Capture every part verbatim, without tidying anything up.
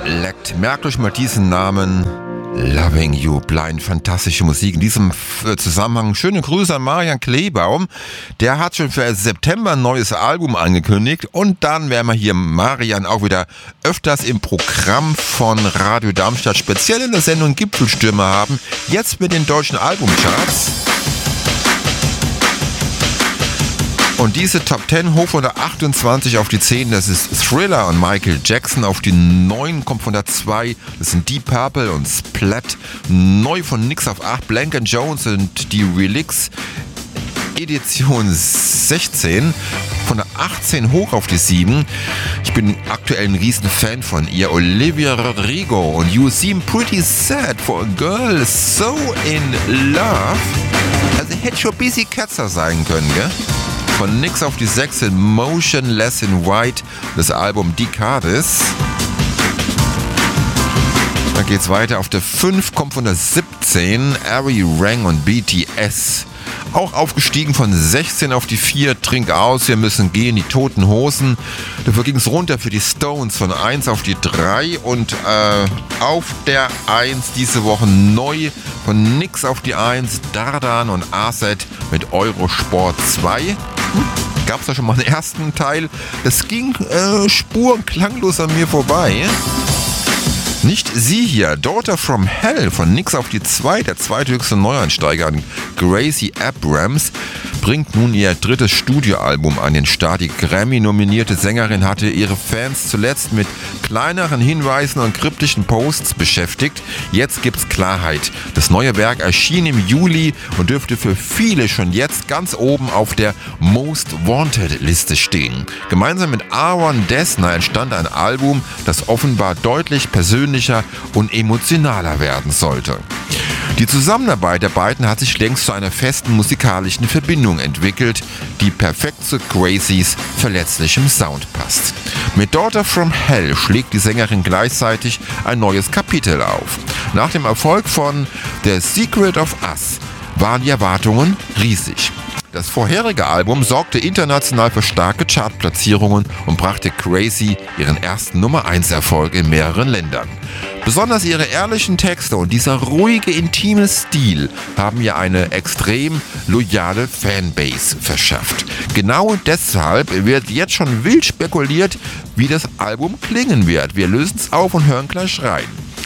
leckt. Merkt euch mal diesen Namen. Loving You, Blind, fantastische Musik. In diesem Zusammenhang schöne Grüße an Marian Kleebaum. Der hat schon für September ein neues Album angekündigt. Und dann werden wir hier Marian auch wieder öfters im Programm von Radio Darmstadt, speziell in der Sendung Gipfelstürme haben. Jetzt mit den deutschen Albumcharts. Und diese Top zehn hoch von der achtundzwanzig auf die zehn, das ist Thriller und Michael Jackson. Auf die neun kommt von der zwei, das sind Deep Purple und Splat. Neu von Nix auf acht, Blank and Jones und die Relics Edition sechzehn. Von der achtzehn hoch auf die sieben. Ich bin aktuell ein riesen Fan von ihr. Olivia Rodrigo und You Seem Pretty Sad for a Girl So in Love. Also hätte schon ein bisschen kürzer sein können, gell? Von Nix auf die sechs in Motionless in White, das Album Decades. Dann geht's weiter. Auf der fünf kommt von der siebzehn Ari Rang und B T S. Auch aufgestiegen von sechzehn auf die vier, Trink aus, wir müssen gehen, die Toten Hosen. Dafür ging es runter für die Stones von eins auf die drei und äh, auf der eins diese Woche neu von Nix auf die eins, Dardan und Aset mit Eurosport zwei. Hm, gab es da schon mal einen ersten Teil. Es ging äh, spurenklanglos an mir vorbei. Nicht sie hier, Daughter from Hell von Nix auf die zwei, der zweithöchste Neueinsteiger, Gracie Abrams, bringt nun ihr drittes Studioalbum an den Start. Die Grammy-nominierte Sängerin hatte ihre Fans zuletzt mit kleineren Hinweisen und kryptischen Posts beschäftigt. Jetzt gibt's Klarheit. Das neue Werk erschien im Juli und dürfte für viele schon jetzt ganz oben auf der Most Wanted-Liste stehen. Gemeinsam mit Aaron Dessner entstand ein Album, das offenbar deutlich persönlicher und emotionaler werden sollte. Die Zusammenarbeit der beiden hat sich längst zu einer festen musikalischen Verbindung entwickelt, die perfekt zu Gracies verletzlichem Sound passt. Mit Daughter from Hell schlägt die Sängerin gleichzeitig ein neues Kapitel auf. Nach dem Erfolg von The Secret of Us waren die Erwartungen riesig. Das vorherige Album sorgte international für starke Chartplatzierungen und brachte Gracie ihren ersten Nummer eins Erfolg in mehreren Ländern. Besonders ihre ehrlichen Texte und dieser ruhige, intime Stil haben ihr eine extrem loyale Fanbase verschafft. Genau deshalb wird jetzt schon wild spekuliert, wie das Album klingen wird. Wir lösen es auf und hören gleich rein.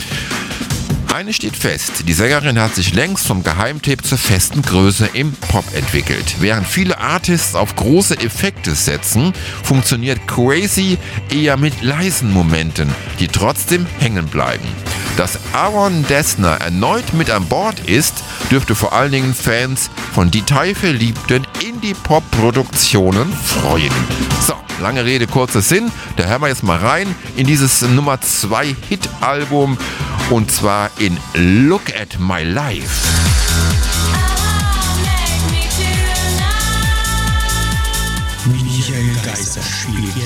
Eines steht fest, die Sängerin hat sich längst vom Geheimtipp zur festen Größe im Pop entwickelt. Während viele Artists auf große Effekte setzen, funktioniert Gracie eher mit leisen Momenten, die trotzdem hängen bleiben. Dass Aaron Dessner erneut mit an Bord ist, dürfte vor allen Dingen Fans von detailverliebten Indie-Pop-Produktionen freuen. So, lange Rede, kurzer Sinn, da hören wir jetzt mal rein in dieses Nummer zwei Hit-Album und zwar in Look at My Life. Michael Geiser spielt